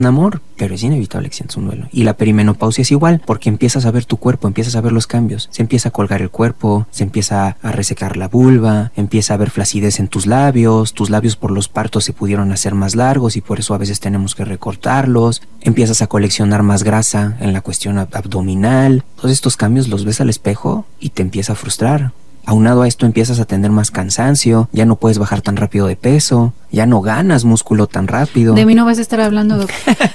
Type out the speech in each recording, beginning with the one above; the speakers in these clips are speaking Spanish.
amor, pero es inevitable que sientas un duelo. Y la perimenopausia es igual, porque empiezas a ver tu cuerpo, empiezas a ver los cambios. Se empieza a colgar el cuerpo, se empieza a resecar la vulva, empieza a haber flacidez en tus labios por los partos se pudieron hacer más largos y por eso a veces tenemos que recortarlos. Empiezas a coleccionar más grasa en la cuestión abdominal. Todos estos cambios los ves al espejo y te empieza a frustrar. Aunado a esto empiezas a tener más cansancio, ya no puedes bajar tan rápido de peso, ya no ganas músculo tan rápido. De mí no vas a estar hablando, doctor.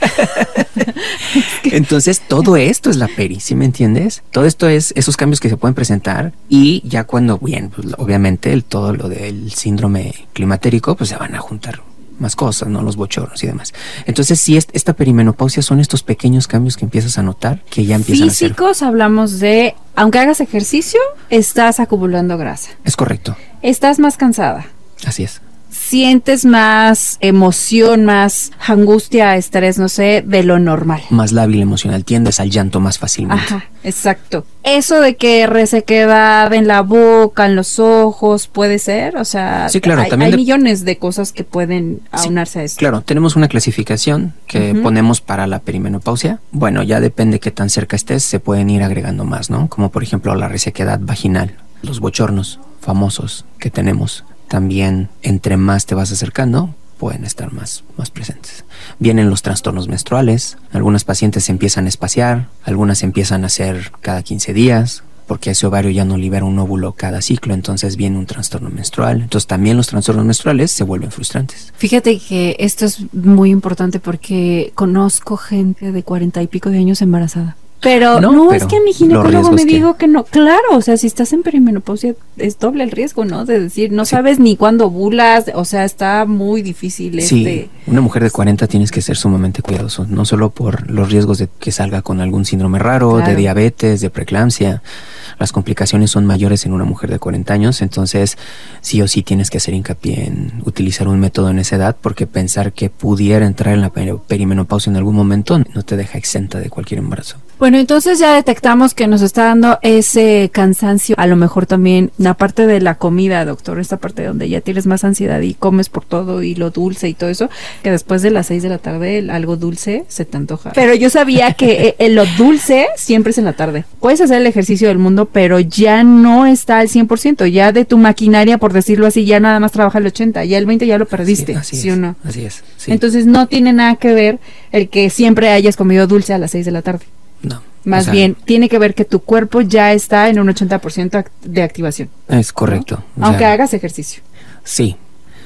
Entonces todo esto es la peri, ¿sí me entiendes? Todo esto es esos cambios que se pueden presentar y ya cuando, bien, pues obviamente todo lo del síndrome climatérico, pues se van a juntar más cosas, ¿no? Los bochornos y demás. Entonces, sí, esta perimenopausia son estos pequeños cambios que empiezas a notar que ya empiezan físicos, a ser. Hablamos de, aunque hagas ejercicio, estás acumulando grasa. Es correcto. Estás más cansada. Así es. Sientes más emoción, más angustia, estrés, no sé, de lo normal. Más lábil emocional, tiendes al llanto más fácilmente. Ajá, exacto. Eso de que resequedad en la boca, en los ojos, ¿puede ser? O sea, sí, claro, hay millones de cosas que pueden aunarse a esto. Claro, tenemos una clasificación que ponemos para la perimenopausia. Bueno, ya depende qué tan cerca estés, se pueden ir agregando más, ¿no? Como por ejemplo la resequedad vaginal, los bochornos famosos que tenemos. También, entre más te vas acercando, pueden estar más presentes. Vienen los trastornos menstruales. Algunas pacientes se empiezan a espaciar, algunas empiezan a hacer cada 15 días, porque ese ovario ya no libera un óvulo cada ciclo, entonces viene un trastorno menstrual. Entonces también los trastornos menstruales se vuelven frustrantes. Fíjate que esto es muy importante porque conozco gente de 40 y pico de años embarazada. Pero no, es que mi ginecólogo me dijo que no. Claro, o sea, si estás en perimenopausia es doble el riesgo, ¿no? De decir, no sabes ni cuándo ovulas, o sea, está muy difícil. Sí, una mujer de 40 tienes que ser sumamente cuidadoso, no solo por los riesgos de que salga con algún síndrome raro, claro, de diabetes, de preeclampsia. Las complicaciones son mayores en una mujer de 40 años, entonces sí o sí tienes que hacer hincapié en utilizar un método en esa edad, porque pensar que pudiera entrar en la perimenopausia en algún momento no te deja exenta de cualquier embarazo. Bueno, entonces ya detectamos que nos está dando ese cansancio, a lo mejor también la parte de la comida, doctor, esta parte donde ya tienes más ansiedad y comes por todo y lo dulce y todo eso, que después de las 6 de la tarde algo dulce se te antoja. Pero yo sabía que lo dulce siempre es en la tarde. Puedes hacer el ejercicio del mundo, pero ya no está al 100%, ya de tu maquinaria, por decirlo así, ya nada más trabaja el 80%, ya el 20% ya lo perdiste, ¿sí o no? Así es. Sí. Entonces no tiene nada que ver el que siempre hayas comido dulce a las 6 de la tarde. No. Más bien, tiene que ver que tu cuerpo ya está en un 80% de activación. Es correcto. ¿No? Aunque hagas ejercicio. Sí.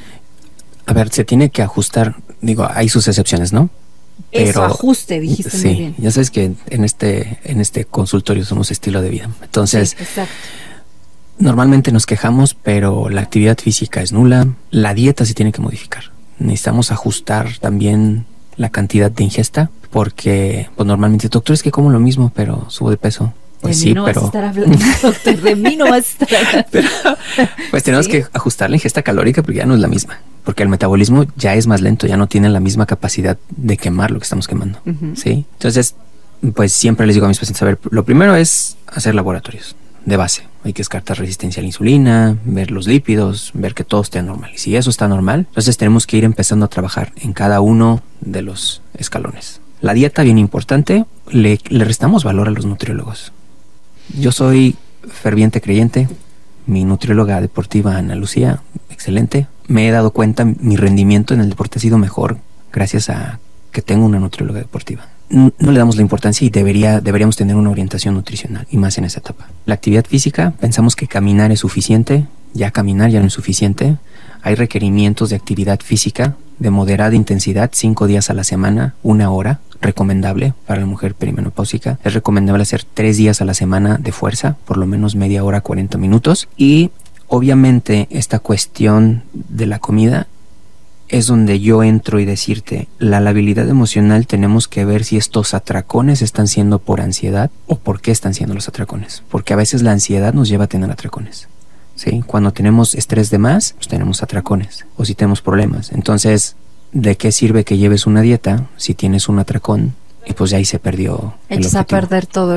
A ver, se tiene que ajustar, digo, hay sus excepciones, ¿no? Eso, ajuste, dijiste muy bien. Ya sabes que en este consultorio somos estilo de vida. Entonces, sí, exacto. Normalmente nos quejamos, pero la actividad física es nula. La dieta se tiene que modificar. Necesitamos ajustar también la cantidad de ingesta, porque pues normalmente, doctor, es que como lo mismo, pero subo de peso. Pues de mí no vas a estar hablando, doctor, de mí no vas a estar hablando. Pero, pues tenemos que ajustar la ingesta calórica porque ya no es la misma, porque el metabolismo ya es más lento, ya no tiene la misma capacidad de quemar lo que estamos quemando, ¿sí? Entonces, pues siempre les digo a mis pacientes, a ver, lo primero es hacer laboratorios de base. Hay que descartar resistencia a la insulina, ver los lípidos, ver que todo esté normal. Y si eso está normal, entonces tenemos que ir empezando a trabajar en cada uno de los escalones. La dieta, bien importante, le restamos valor a los nutriólogos. Yo soy ferviente creyente, mi nutrióloga deportiva Ana Lucía, excelente. Me he dado cuenta, mi rendimiento en el deporte ha sido mejor gracias a que tengo una nutrióloga deportiva. No le damos la importancia y deberíamos tener una orientación nutricional, y más en esa etapa. La actividad física, pensamos que caminar es suficiente, ya caminar ya no es suficiente. Hay requerimientos de actividad física de moderada intensidad, 5 días a la semana, 1 hora, recomendable para la mujer perimenopáusica. Es recomendable hacer 3 días a la semana de fuerza, por lo menos media hora, 40 minutos. Y obviamente esta cuestión de la comida es donde yo entro y decirte, la labilidad emocional tenemos que ver si estos atracones están siendo por ansiedad o por qué están siendo los atracones. Porque a veces la ansiedad nos lleva a tener atracones, ¿sí? Cuando tenemos estrés de más, pues tenemos atracones, o si tenemos problemas. Entonces, ¿de qué sirve que lleves una dieta si tienes un atracón? Y pues ya ahí se perdió el objetivo. objetivo. A perder todo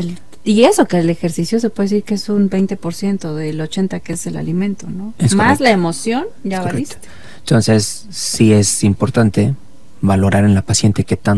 y eso, que el ejercicio se puede decir que es un 20% del 80% que es el alimento, ¿no? Es más correcto. la emoción, ya valiste. Entonces, sí es importante valorar en la paciente qué tanto